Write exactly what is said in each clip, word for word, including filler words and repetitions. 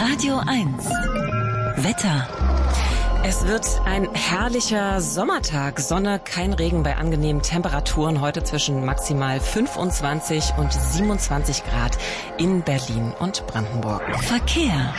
Radio eins. Wetter. Es wird ein herrlicher Sommertag. Sonne, kein Regen bei angenehmen Temperaturen. Heute zwischen maximal fünfundzwanzig und siebenundzwanzig Grad in Berlin und Brandenburg. Verkehr.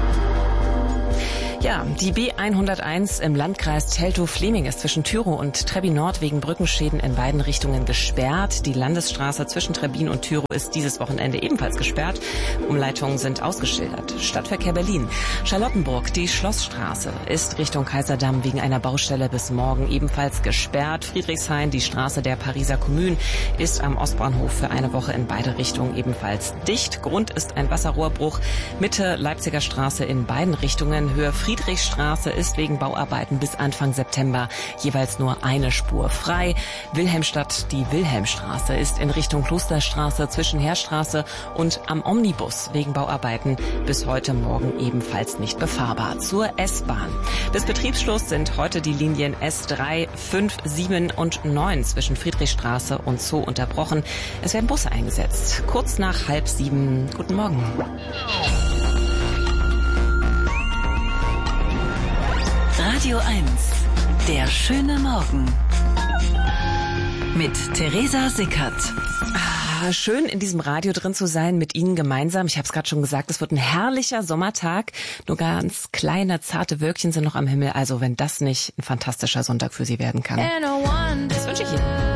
Ja, die B hunderteins im Landkreis Teltow-Fleming ist zwischen Tyrow und Trebbin Nord wegen Brückenschäden in beiden Richtungen gesperrt. Die Landesstraße zwischen Trebbin und Tyrow ist dieses Wochenende ebenfalls gesperrt. Umleitungen sind ausgeschildert. Stadtverkehr Berlin. Charlottenburg, die Schlossstraße, ist Richtung Kaiserdamm wegen einer Baustelle bis morgen ebenfalls gesperrt. Friedrichshain, die Straße der Pariser Kommune, ist am Ostbahnhof für eine Woche in beide Richtungen ebenfalls dicht. Grund ist ein Wasserrohrbruch. Mitte Leipziger Straße in beiden Richtungen. Höhe Friedrichstraße ist wegen Bauarbeiten bis Anfang September jeweils nur eine Spur frei. Wilhelmstadt, die Wilhelmstraße, ist in Richtung Klosterstraße zwischen Heerstraße und am Omnibus wegen Bauarbeiten bis heute Morgen ebenfalls nicht befahrbar. Zur S-Bahn. Bis Betriebsschluss sind heute die Linien S drei, fünf, sieben und neun zwischen Friedrichstraße und Zoo unterbrochen. Es werden Busse eingesetzt. Kurz nach halb sieben. Guten Morgen. Radio eins. Der schöne Morgen. Mit Theresa Sickert. Ah, schön in diesem Radio drin zu sein, mit Ihnen gemeinsam. Ich habe es gerade schon gesagt, es wird ein herrlicher Sommertag. Nur ganz kleine, zarte Wölkchen sind noch am Himmel. Also wenn das nicht ein fantastischer Sonntag für Sie werden kann. Das wünsche ich Ihnen.